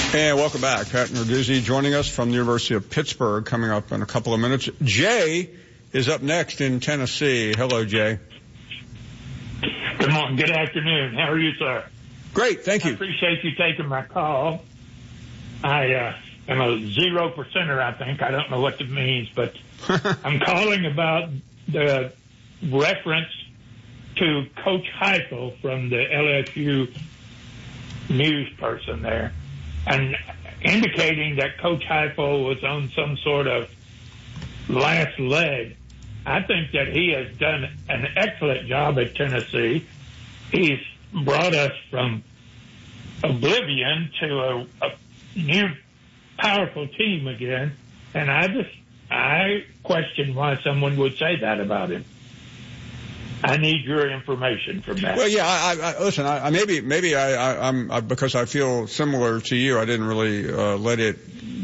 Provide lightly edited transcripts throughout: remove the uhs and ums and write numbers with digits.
And welcome back. Pat Narduzzi joining us from the University of Pittsburgh, coming up in a couple of minutes. Jay is up next in Tennessee. Hello, Jay. Good morning. Good afternoon. How are you, sir? Great. Thank you. I appreciate you taking my call. I am a 0%er, I think. I don't know what that means, but I'm calling about the reference to Coach Heupel from the LSU news person there, and indicating that Coach Heupel was on some sort of last leg. I think that he has done an excellent job at Tennessee. He's brought us from oblivion to a new powerful team again, and I question why someone would say that about him. I need your information from that. Well, yeah, listen, I'm because I feel similar to you. I didn't really let it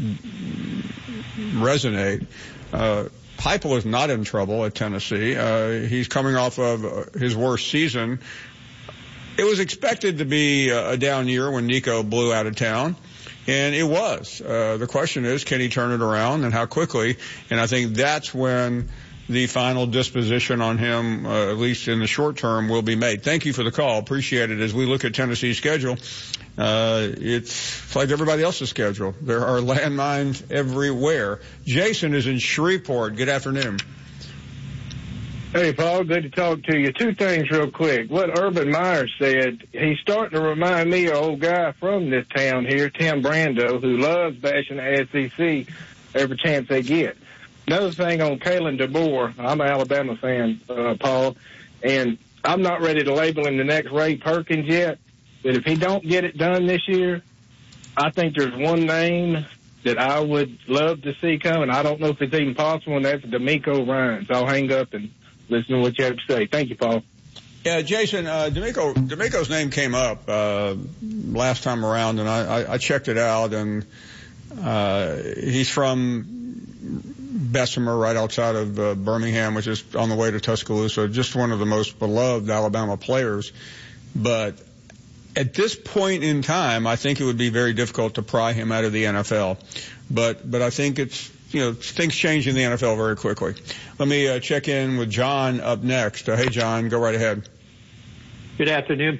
resonate. Heupel is not in trouble at Tennessee. He's coming off of his worst season. It was expected to be a down year when Nico blew out of town, and it was. The question is, can he turn it around, and how quickly? And I think that's when the final disposition on him, at least in the short term, will be made. Thank you for the call. Appreciate it. As we look at Tennessee's schedule, it's like everybody else's schedule. There are landmines everywhere. Jason is in Shreveport. Good afternoon. Hey, Paul. Good to talk to you. Two things real quick. What Urban Meyer said, he's starting to remind me of an old guy from this town here, Tim Brando, who loves bashing the SEC every chance they get. Another thing on Kalen DeBoer, I'm an Alabama fan, Paul, and I'm not ready to label him the next Ray Perkins yet, but if he don't get it done this year, I think there's one name that I would love to see coming. I don't know if it's even possible, and that's D'Amico Ryans. I'll hang up and listen to what you have to say. Thank you, Paul. Yeah, Jason, D'Amico's name came up last time around, and I checked it out, and he's from Bessemer, right outside of Birmingham, which is on the way to Tuscaloosa, just one of the most beloved Alabama players. But at this point in time, I think it would be very difficult to pry him out of the NFL. But I think it's, things change in the NFL very quickly. Let me check in with John up next. Hey, John, go right ahead. Good afternoon.